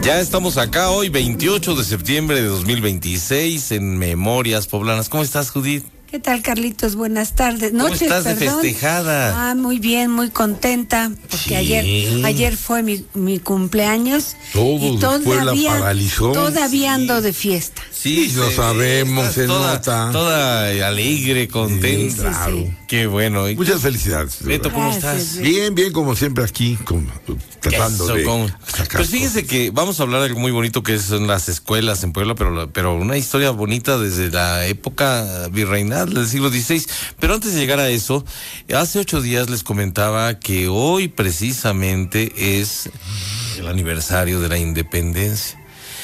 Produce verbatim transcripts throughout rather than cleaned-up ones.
Ya estamos acá hoy, veintiocho de septiembre de dos mil veintiséis, en Memorias Poblanas. ¿Cómo estás, Judith? ¿Qué tal, Carlitos? Buenas tardes. Noches, ¿Cómo estás perdón. de festejada? Ah, muy bien, muy contenta, porque Sí. ayer ayer fue mi, mi cumpleaños. Todo y después la todavía, paralizó. todavía Sí. ando de fiesta. Sí, lo sabemos, se toda, nota. Toda alegre, contenta. Sí, sí, sí. Qué bueno. ¿Y Muchas felicidades. Beto, ¿cómo Gracias, estás? Beto. Bien, bien, como siempre aquí, con, tratando Eso, de con- sacar Pues fíjese cosas. que vamos a hablar de algo muy bonito que son las escuelas en Puebla, pero, la- pero una historia bonita desde la época virreinal del siglo dieciséis. Pero antes de llegar a eso, hace ocho días les comentaba que hoy precisamente es el aniversario de la independencia.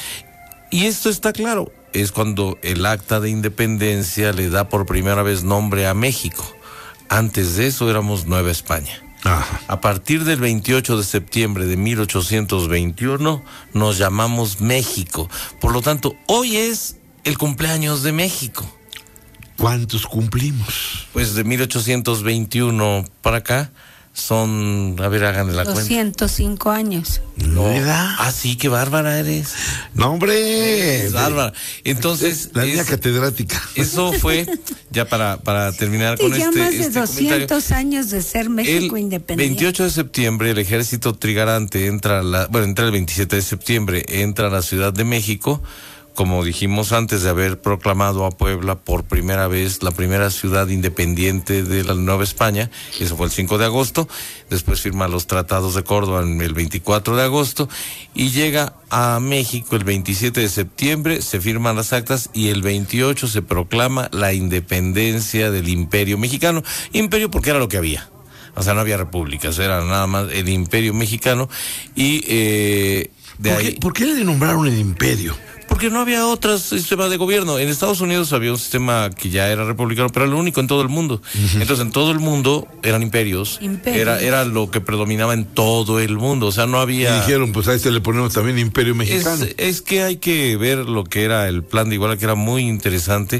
Y esto está claro, es cuando el acta de independencia le da por primera vez nombre a México. Antes de eso éramos Nueva España. Ajá. A partir del veintiocho de septiembre de mil ochocientos veintiuno nos llamamos México. Por lo tanto, hoy es el cumpleaños de México. ¿Cuántos cumplimos? Pues de mil ochocientos veintiuno para acá son, a ver, háganle la cuenta. doscientos cinco años. ¿No era? Ah, sí, qué bárbara eres. No, hombre. Es bárbara. Entonces, La niña es- catedrática. eso fue, ya para, para terminar Sí, con ya este, más de este comentario. doscientos años de ser México El independiente. veintiocho de septiembre el ejército trigarante entra a la, bueno, entra el veintisiete de septiembre, entra a la Ciudad de México, como dijimos antes de haber proclamado a Puebla por primera vez la primera ciudad independiente de la Nueva España. Eso fue el cinco de agosto, después firma los tratados de Córdoba en el veinticuatro de agosto y llega a México el veintisiete de septiembre, se firman las actas y el veintiocho se proclama la independencia del Imperio Mexicano. Imperio porque era lo que había. O sea, no había repúblicas, era nada más el Imperio Mexicano y eh, de ¿Por ahí... qué, ¿Por qué le nombraron el imperio? Porque no había otro sistema de gobierno. En Estados Unidos había un sistema que ya era republicano, pero era el único en todo el mundo. Uh-huh. Entonces, en todo el mundo eran imperios. Imperios. Era era lo que predominaba en todo el mundo. O sea, no había... Y dijeron, pues a este le ponemos también imperio es, mexicano. es que hay que ver lo que era el plan de Iguala, que era muy interesante.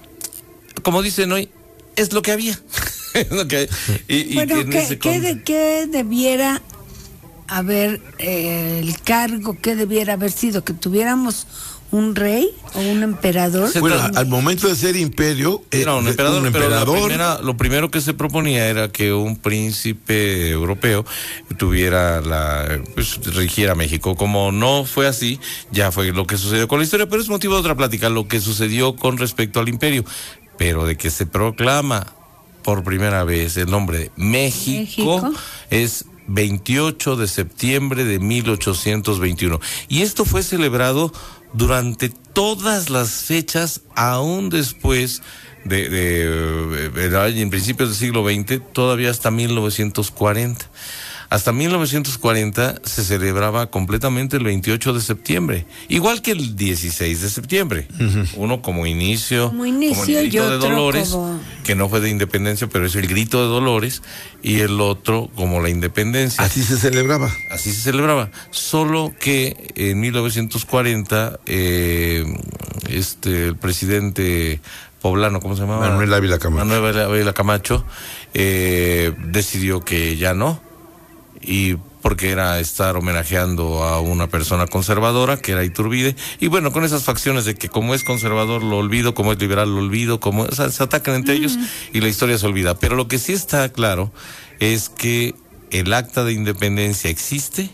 Como dicen hoy, es lo que había. Es lo que hay. Y, y Bueno, en ¿qué, ese qué, con- de, ¿qué debiera haber eh, el cargo? ¿Qué debiera haber sido? ¿Que tuviéramos un rey o un emperador? Se Bueno, tra- al momento de ser imperio, eh, Era un emperador, un pero la emperador, primera- lo primero que se proponía era que un príncipe europeo tuviera la, pues, rigiera México. Como no fue así, ya fue lo que sucedió con la historia, pero es motivo de otra plática, lo que sucedió con respecto al imperio. Pero de que se proclama por primera vez el nombre de México, México. es veintiocho de septiembre de mil ochocientos veintiuno. Y esto fue celebrado durante todas las fechas, aún después de, de, de, de en principios del siglo veinte, todavía hasta mil novecientos cuarenta. Hasta mil novecientos cuarenta se celebraba completamente el veintiocho de septiembre, igual que el dieciséis de septiembre. Uh-huh. Uno como inicio, Como inicio el y grito de otro Dolores, como... que no fue de independencia, pero es el grito de Dolores, y el otro como la independencia. así se celebraba. Así se celebraba, solo que en mil novecientos cuarenta eh, este el presidente poblano, ¿cómo se llamaba? Manuel Ávila Camacho. Manuel Ávila Camacho eh, decidió que ya no, y porque era estar homenajeando a una persona conservadora que era Iturbide, y bueno, con esas facciones de que como es conservador lo olvido, como es liberal lo olvido, como o sea, se atacan entre uh-huh. ellos y la historia se olvida. Pero lo que sí está claro es que el acta de independencia existe,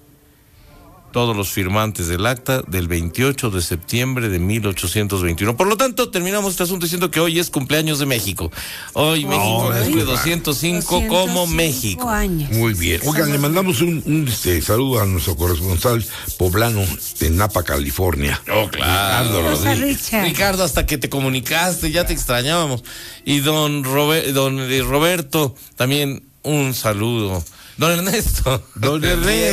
todos los firmantes del acta del veintiocho de septiembre de mil ochocientos veintiuno. Por lo tanto, terminamos este asunto diciendo que hoy es cumpleaños de México. Hoy oh, México cumple doscientos cinco como México. Años. Muy bien. Oigan, le mandamos un, un este, saludo a nuestro corresponsal poblano de Napa, California. Oh, claro. Ricardo Rodríguez. Ricardo, hasta que te comunicaste, ya te extrañábamos. Y don, Robert, don Roberto, también un saludo. Don Ernesto. Don Ernesto.